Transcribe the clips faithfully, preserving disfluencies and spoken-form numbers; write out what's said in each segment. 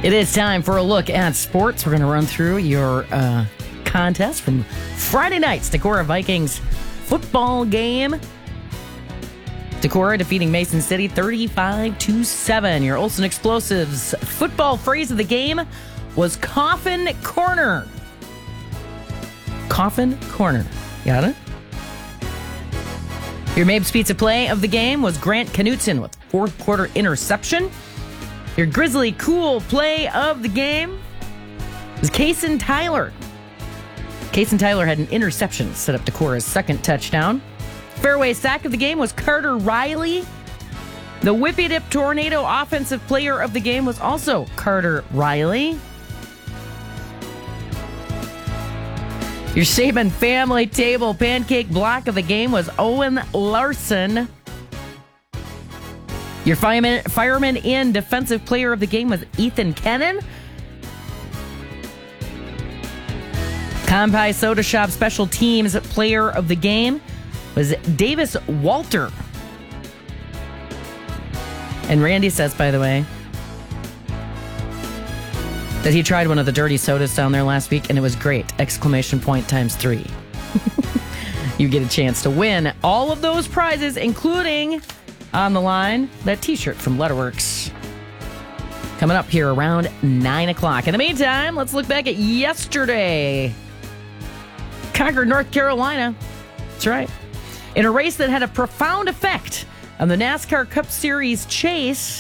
It is time for a look at sports. We're going to run through your uh, contest from Friday night's Decorah Vikings football game. Decorah defeating Mason City thirty-five to seven. Your Olsen Explosives football phrase of the game was coffin corner. Coffin corner. Got it? Your Mabes Pizza play of the game was Grant Knutson with fourth quarter interception. Your Grizzly Cool play of the game was Kason Tyler. Kason Tyler had an interception set up Decorah's second touchdown. Fairway sack of the game was Carter Riley. The Whippy Dip Tornado offensive player of the game was also Carter Riley. Your Saban family table pancake block of the game was Owen Larson. Your fireman, fireman and defensive player of the game was Ethan Kennan. Compi Soda Shop special teams player of the game was Davis Walter. And Randy says, by the way, that he tried one of the dirty sodas down there last week, and it was great. Exclamation point times three. You get a chance to win all of those prizes, including, on the line, that t-shirt from Letterworks. Coming up here around nine o'clock. In the meantime, let's look back at yesterday. Concord, North Carolina. That's right. In a race that had a profound effect on the NASCAR Cup Series chase,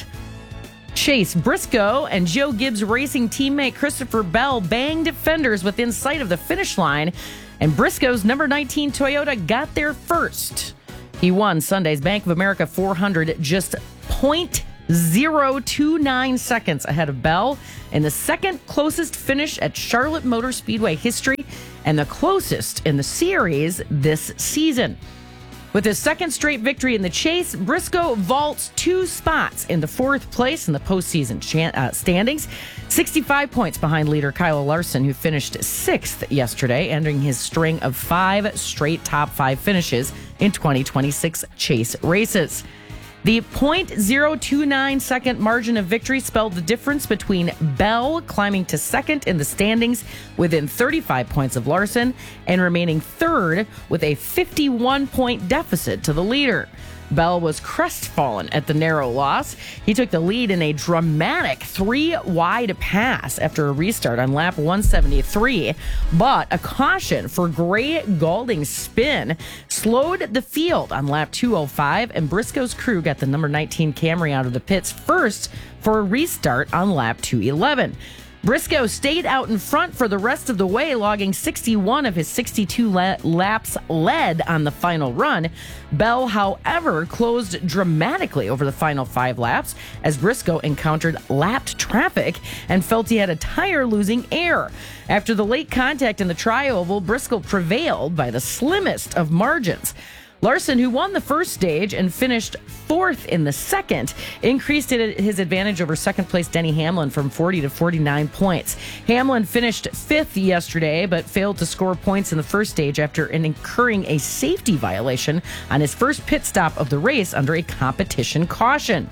Chase Briscoe and Joe Gibbs Racing teammate Christopher Bell banged defenders within sight of the finish line, and Briscoe's number nineteen Toyota got there first. He won Sunday's Bank of America four hundred just point zero two nine seconds ahead of Bell, in the second closest finish at Charlotte Motor Speedway history and the closest in the series this season. With his second straight victory in the chase, Briscoe vaults two spots into fourth place in the postseason ch- uh, standings, sixty-five points behind leader Kyle Larson, who finished sixth yesterday, ending his string of five straight top five finishes in twenty twenty-six chase races. The point zero two nine second margin of victory spelled the difference between Bell climbing to second in the standings within thirty-five points of Larson and remaining third with a fifty-one point deficit to the leader. Bell was crestfallen at the narrow loss. He took the lead in a dramatic three-wide pass after a restart on lap one seventy-three, but a caution for Gray Galding's spin slowed the field on lap two oh five, and Briscoe's crew got the number nineteen Camry out of the pits first for a restart on lap two eleven. Briscoe stayed out in front for the rest of the way, logging sixty-one of his sixty-two la- laps led on the final run. Bell, however, closed dramatically over the final five laps as Briscoe encountered lapped traffic and felt he had a tire losing air. After the late contact in the tri-oval, Briscoe prevailed by the slimmest of margins. Larson, who won the first stage and finished fourth in the second, increased his advantage over second-place Denny Hamlin from forty to forty-nine points. Hamlin finished fifth yesterday, but failed to score points in the first stage after incurring a safety violation on his first pit stop of the race under a competition caution.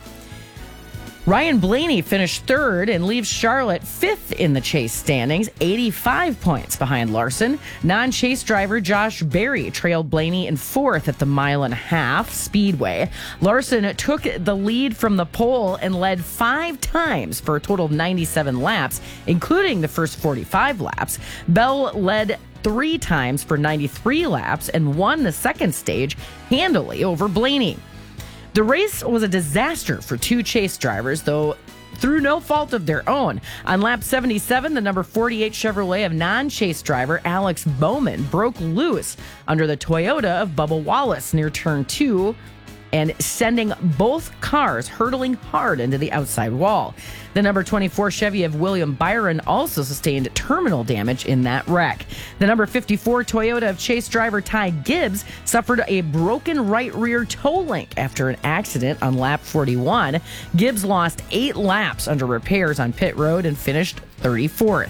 Ryan Blaney finished third and leaves Charlotte fifth in the chase standings, eighty-five points behind Larson. Non-chase driver Josh Berry trailed Blaney in fourth at the mile and a half speedway. Larson took the lead from the pole and led five times for a total of ninety-seven laps, including the first forty-five laps. Bell led three times for ninety-three laps and won the second stage handily over Blaney. The race was a disaster for two chase drivers, though through no fault of their own. On lap seventy-seven, the number forty-eight Chevrolet of non-chase driver Alex Bowman broke loose under the Toyota of Bubba Wallace near turn two, and sending both cars hurtling hard into the outside wall. The number twenty-four Chevy of William Byron also sustained terminal damage in that wreck. The number fifty-four Toyota of Chase driver Ty Gibbs suffered a broken right rear toe link after an accident on lap forty-one. Gibbs lost eight laps under repairs on pit road and finished thirty-fourth.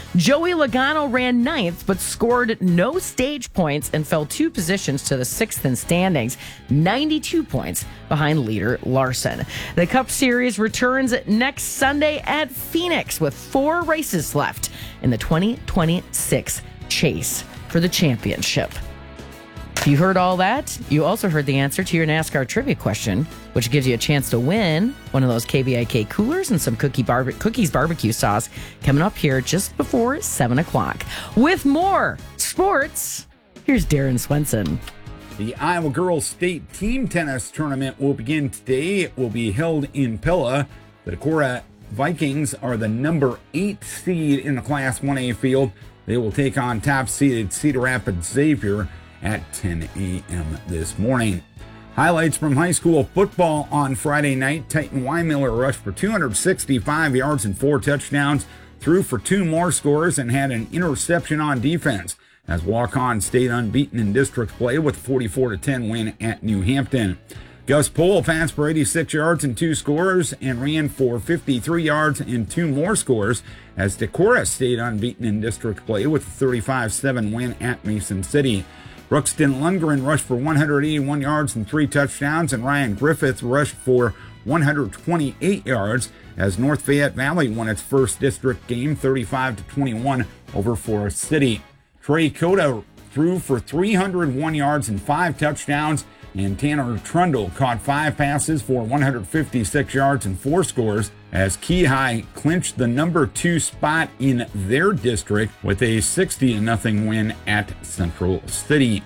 Joey Logano ran ninth, but scored no stage points and fell two positions to the sixth in standings, ninety-two points behind leader Larson. The Cup Series returns next Sunday at Phoenix with four races left in the twenty twenty-six chase for the championship. If you heard all that, you also heard the answer to your NASCAR trivia question, which gives you a chance to win one of those K B I K coolers and some cookie barbe- cookies barbecue sauce coming up here just before seven o'clock. With more sports, here's Darren Swenson. The Iowa Girls State Team Tennis Tournament will begin today. It will be held in Pella. The Decorah Vikings are the number eight seed in the Class one A field. They will take on top-seeded Cedar Rapids Xavier at ten a.m. this morning. Highlights from high school football on Friday night. Titan Weimiller rushed for two hundred sixty-five yards and four touchdowns, threw for two more scores, and had an interception on defense, as Waukon stayed unbeaten in district play with a forty-four to ten win at New Hampton. Gus Pohl passed for eighty-six yards and two scores and ran for fifty-three yards and two more scores, as Decorah stayed unbeaten in district play with a thirty-five seven win at Mason City. Brookston Lundgren rushed for one hundred eighty-one yards and three touchdowns, and Ryan Griffith rushed for one hundred twenty-eight yards, as North Fayette Valley won its first district game thirty-five to twenty-one over Forest City. Trey Cota threw for three hundred one yards and five touchdowns, and Tanner Trundle caught five passes for one hundred fifty-six yards and four scores, as Keyhigh clinched the number two spot in their district with a sixty to nothing win at Central City.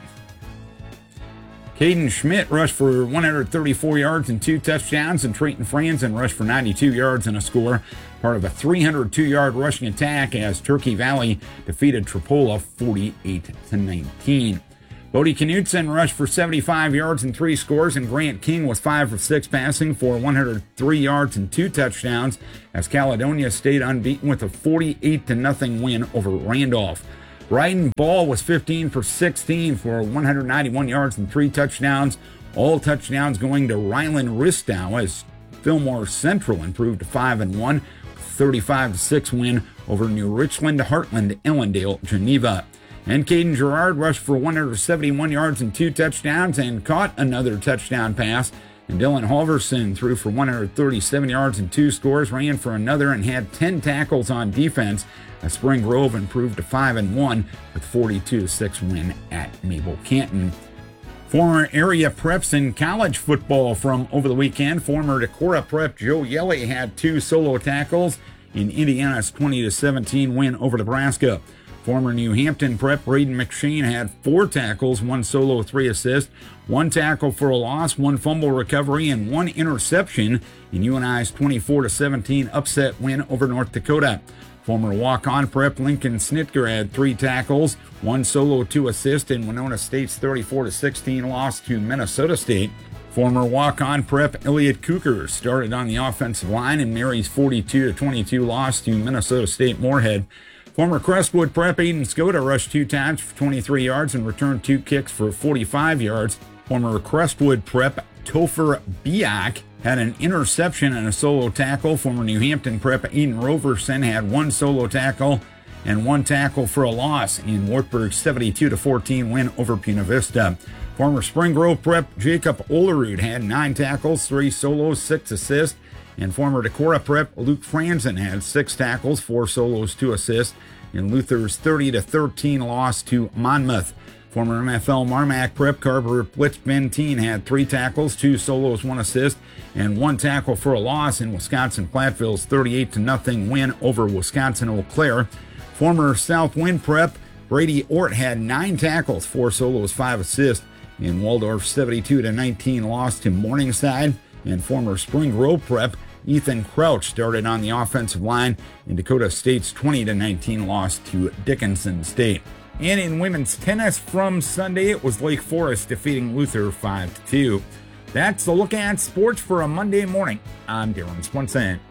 Caden Schmidt rushed for one hundred thirty-four yards and two touchdowns, and Trayton Franzen rushed for ninety-two yards and a score, part of a three hundred two yard rushing attack as Turkey Valley defeated Tripola forty-eight to nineteen. Bodie Knutson rushed for seventy-five yards and three scores, and Grant King was five for six passing for one hundred three yards and two touchdowns, as Caledonia stayed unbeaten with a forty-eight to nothing win over Randolph. Bryden Ball was fifteen for sixteen for one hundred ninety-one yards and three touchdowns, all touchdowns going to Ryland Ristow, as Fillmore Central improved to five and one, thirty-five to six win over New Richland, Heartland, Ellendale, Geneva. And Caden Gerard rushed for one hundred seventy-one yards and two touchdowns and caught another touchdown pass. And Dylan Halverson threw for one hundred thirty-seven yards and two scores, ran for another, and had ten tackles on defense, as Spring Grove improved to five and one with forty-two to six win at Mabel Canton. Former area preps in college football from over the weekend. Former Decorah prep Joe Yelly had two solo tackles in Indiana's twenty to seventeen win over Nebraska. Former New Hampton prep Braden McShane had four tackles, one solo, three assists, one tackle for a loss, one fumble recovery, and one interception in U N I's twenty-four to seventeen upset win over North Dakota. Former walk-on prep Lincoln Snitker had three tackles, one solo, two assists in Winona State's thirty-four to sixteen loss to Minnesota State. Former walk-on prep Elliot Cooker started on the offensive line in Mary's forty-two to twenty-two loss to Minnesota State Moorhead. Former Crestwood prep Aiden Skoda rushed two times for twenty-three yards and returned two kicks for forty-five yards. Former Crestwood prep Topher Biak had an interception and a solo tackle. Former New Hampton prep Eden Roverson had one solo tackle and one tackle for a loss in Wartburg's seventy-two to fourteen win over Puna Vista. Former Spring Grove prep Jacob Olerud had nine tackles, three solos, six assists. And former Decorah prep Luke Franzen had six tackles, four solos, two assists in Luther's thirty to thirteen loss to Monmouth. Former M F L Marmac prep Carver Blitz Benteen had three tackles, two solos, one assist, and one tackle for a loss in Wisconsin Platteville's thirty-eight to nothing win over Wisconsin Eau Claire. Former Southwind prep Brady Ort had nine tackles, four solos, five assists in Waldorf's seventy-two to nineteen loss to Morningside. And former Spring Grove prep Ethan Crouch started on the offensive line in Dakota State's twenty to nineteen loss to Dickinson State. And in women's tennis from Sunday, it was Lake Forest defeating Luther five to two. That's the look at sports for a Monday morning. I'm Darren Swenson.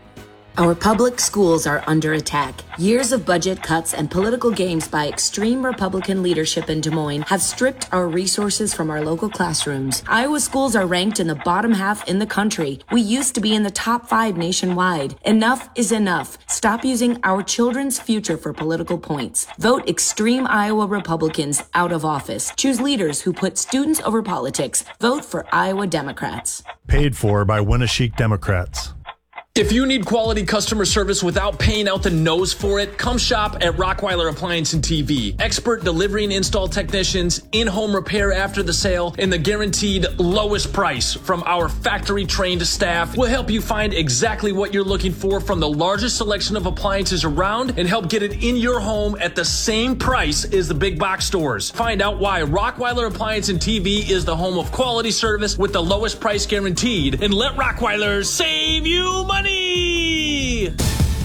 Our public schools are under attack. Years of budget cuts and political games by extreme Republican leadership in Des Moines have stripped our resources from our local classrooms. Iowa schools are ranked in the bottom half in the country. We used to be in the top five nationwide. Enough is enough. Stop using our children's future for political points. Vote extreme Iowa Republicans out of office. Choose leaders who put students over politics. Vote for Iowa Democrats. Paid for by Winneshiek Democrats. If you need quality customer service without paying out the nose for it, come shop at Rockweiler Appliance and T V. Expert delivery and install technicians, in-home repair after the sale, and the guaranteed lowest price from our factory-trained staff will help you find exactly what you're looking for from the largest selection of appliances around and help get it in your home at the same price as the big box stores. Find out why Rockweiler Appliance and T V is the home of quality service with the lowest price guaranteed, and let Rockweiler save you money.